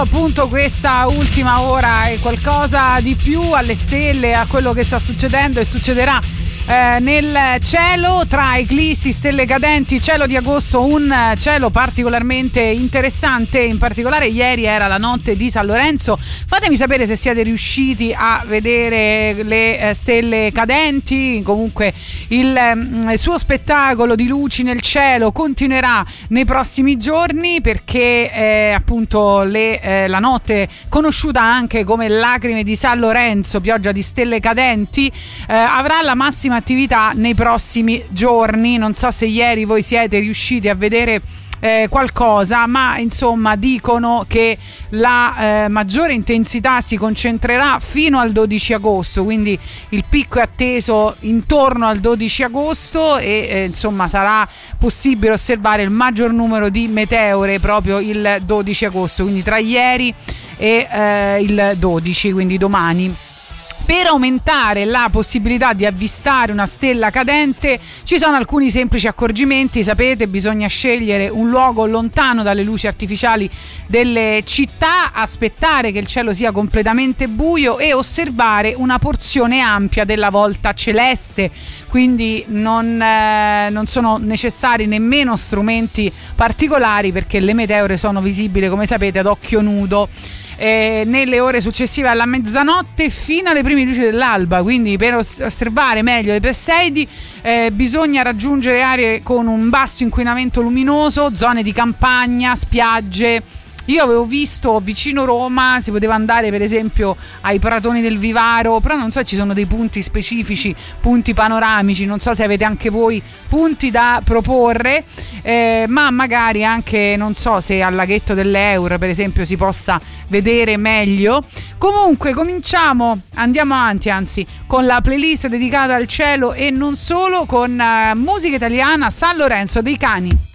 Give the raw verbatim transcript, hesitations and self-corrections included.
Appunto questa ultima ora è qualcosa di più alle stelle, a quello che sta succedendo e succederà eh, nel cielo, tra eclissi, stelle cadenti, cielo di agosto, un cielo particolarmente interessante. In particolare ieri era la notte di San Lorenzo. Fatemi sapere se siete riusciti a vedere le eh, stelle cadenti. Comunque il, il suo spettacolo di luci nel cielo continuerà nei prossimi giorni, perché eh, appunto le, eh, la notte, conosciuta anche come lacrime di San Lorenzo, pioggia di stelle cadenti, eh, avrà la massima attività nei prossimi giorni. Non so se ieri voi siete riusciti a vedere Eh, qualcosa, ma insomma dicono che la eh, maggiore intensità si concentrerà fino al dodici agosto, quindi il picco è atteso intorno al dodici agosto e eh, insomma sarà possibile osservare il maggior numero di meteore proprio il dodici agosto, quindi tra ieri e eh, il dodici, quindi domani. Per aumentare la possibilità di avvistare una stella cadente ci sono alcuni semplici accorgimenti. Sapete, bisogna scegliere un luogo lontano dalle luci artificiali delle città, aspettare che il cielo sia completamente buio e osservare una porzione ampia della volta celeste. Quindi non, eh, non sono necessari nemmeno strumenti particolari, perché le meteore sono visibili, come sapete, ad occhio nudo Eh, nelle ore successive alla mezzanotte fino alle prime luci dell'alba. Quindi per osservare meglio le Perseidi eh, bisogna raggiungere aree con un basso inquinamento luminoso, zone di campagna, spiagge. Io avevo visto vicino Roma, si poteva andare per esempio ai Pratoni del Vivaro, però non so, ci sono dei punti specifici, punti panoramici, non so se avete anche voi punti da proporre, eh, ma magari anche, non so, se al laghetto dell'Eur per esempio si possa vedere meglio. Comunque cominciamo, andiamo avanti anzi, con la playlist dedicata al cielo e non solo, con uh, musica italiana, San Lorenzo dei Cani.